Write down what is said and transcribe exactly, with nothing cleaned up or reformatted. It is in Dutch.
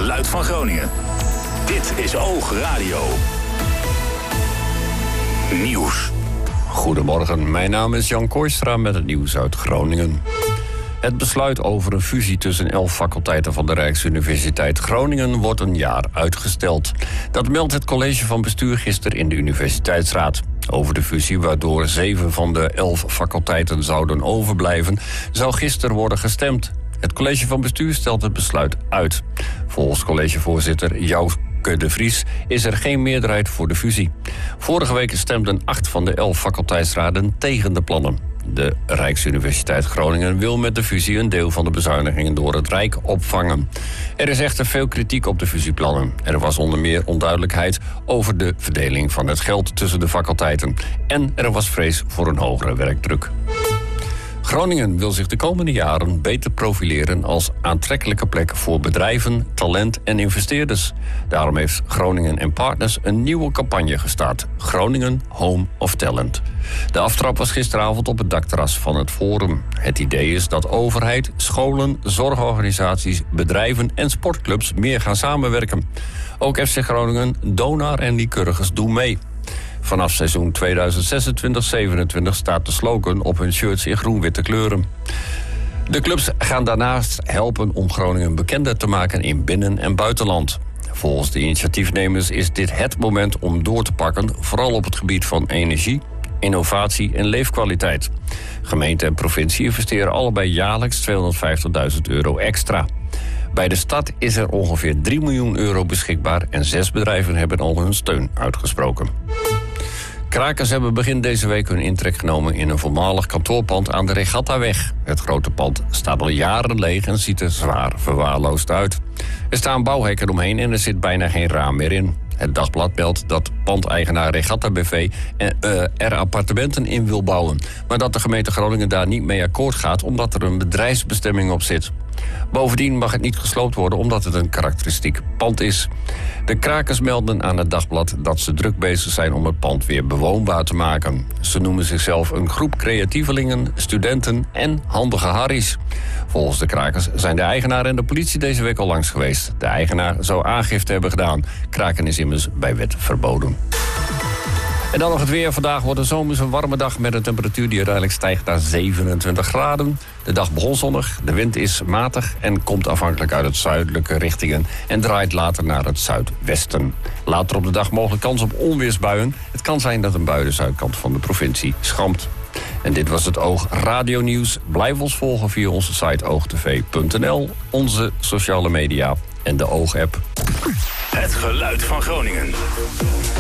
geluid van Groningen. Dit is Oog Radio. Nieuws. Goedemorgen, mijn naam is Jan Kooistra met het nieuws uit Groningen. Het besluit over een fusie tussen elf faculteiten van de Rijksuniversiteit Groningen wordt een jaar uitgesteld. Dat meldt het college van bestuur gisteren in de universiteitsraad. Over de fusie, waardoor zeven van de elf faculteiten zouden overblijven, zou gisteren worden gestemd. Het college van bestuur stelt het besluit uit. Volgens collegevoorzitter Jouke de Vries is er geen meerderheid voor de fusie. Vorige week stemden acht van de elf faculteitsraden tegen de plannen. De Rijksuniversiteit Groningen wil met de fusie een deel van de bezuinigingen door het Rijk opvangen. Er is echter veel kritiek op de fusieplannen. Er was onder meer onduidelijkheid over de verdeling van het geld tussen de faculteiten. En er was vrees voor een hogere werkdruk. Groningen wil zich de komende jaren beter profileren als aantrekkelijke plek voor bedrijven, talent en investeerders. Daarom heeft Groningen en Partners een nieuwe campagne gestart. Groningen Home of Talent. De aftrap was gisteravond op het dakterras van het Forum. Het idee is dat overheid, scholen, zorgorganisaties, bedrijven en sportclubs meer gaan samenwerken. Ook F C Groningen, Donar en Lycurgus doen mee. Vanaf seizoen tweeduizend zesentwintig zevenentwintig staat de slogan op hun shirts in groen-witte kleuren. De clubs gaan daarnaast helpen om Groningen bekender te maken in binnen- en buitenland. Volgens de initiatiefnemers is dit het moment om door te pakken, vooral op het gebied van energie, innovatie en leefkwaliteit. Gemeente en provincie investeren allebei jaarlijks tweehonderdvijftigduizend euro extra. Bij de stad is er ongeveer drie miljoen euro beschikbaar en zes bedrijven hebben al hun steun uitgesproken. Krakers hebben begin deze week hun intrek genomen in een voormalig kantoorpand aan de Regattaweg. Het grote pand staat al jaren leeg en ziet er zwaar verwaarloosd uit. Er staan bouwhekken omheen en er zit bijna geen raam meer in. Het Dagblad meldt dat pandeigenaar Regatta B V uh, er appartementen in wil bouwen, maar dat de gemeente Groningen daar niet mee akkoord gaat omdat er een bedrijfsbestemming op zit. Bovendien mag het niet gesloopt worden omdat het een karakteristiek pand is. De krakers melden aan het Dagblad dat ze druk bezig zijn om het pand weer bewoonbaar te maken. Ze noemen zichzelf een groep creatievelingen, studenten en handige harries. Volgens de krakers zijn de eigenaar en de politie deze week al langs geweest. De eigenaar zou aangifte hebben gedaan. Kraken is immers bij wet verboden. En dan nog het weer. Vandaag wordt een zomerse warme dag met een temperatuur die uiteindelijk stijgt naar zevenentwintig graden. De dag begon zonnig, de wind is matig en komt afhankelijk uit het zuidelijke richtingen en draait later naar het zuidwesten. Later op de dag mogelijk kans op onweersbuien. Het kan zijn dat een bui de zuidkant van de provincie schampt. En dit was het Oog Radio Nieuws. Blijf ons volgen via onze site oogtv punt n l, onze sociale media en de Oog-app. Het geluid van Groningen.